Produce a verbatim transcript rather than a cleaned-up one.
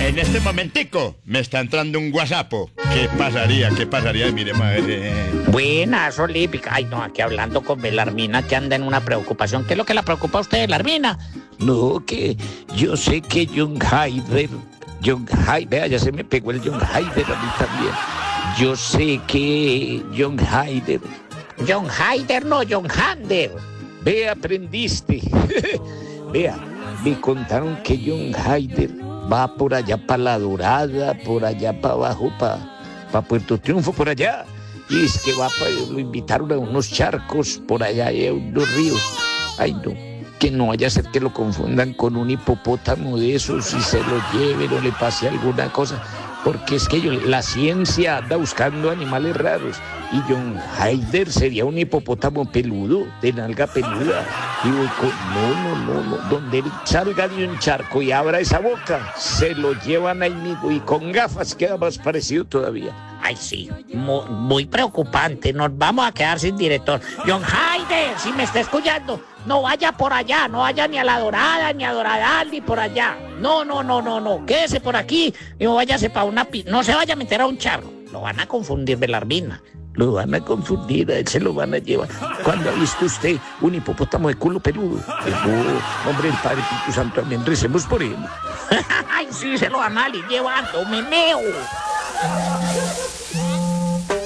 En este momentico me está entrando un WhatsApp. ¿Qué pasaría? ¿Qué pasaría? Mire, madre. Buenas, olímpica. Ay, no, aquí hablando con Belarmina que anda en una preocupación. ¿Qué es lo que la preocupa a usted, Belarmina? No, que yo sé que John Haider, John Haider, vea, ya se me pegó el John Haider a mí también. Yo sé que John Haider. John Haider, no, John Hander. Ve, aprendiste. Vea, me contaron que John Haider va por allá para La Dorada, por allá para abajo, para pa Puerto Triunfo, por allá. Y es que va pa, lo invitaron a unos charcos por allá, y a unos ríos. Ay, no, que no vaya a ser que lo confundan con un hipopótamo de esos y se lo lleven o le pase alguna cosa. Porque es que yo, la ciencia anda buscando animales raros. Y John Haider sería un hipopótamo peludo, de nalga peluda. Y voy con, no, no, no, no. Donde él salga de un charco y abra esa boca, se lo llevan ahí mismo. Y con gafas queda más parecido todavía. Ay, sí, muy, muy preocupante. Nos vamos a quedar sin director. John Haider, si me está escuchando, no vaya por allá, no vaya ni a La Dorada, ni a Doradal, ni por allá. No, no, no, no, no. Quédese por aquí y no váyase para una... Pi- no se vaya a meter a un charco. Lo van a confundir, Belarmina. Lo van a confundir, a él se lo van a llevar. ¿Cuándo ha visto usted un hipopótamo de culo peludo? No, hombre, el Padre Espíritu Santo, también recemos por él. Ay, sí, se lo van a ir llevando, meneo.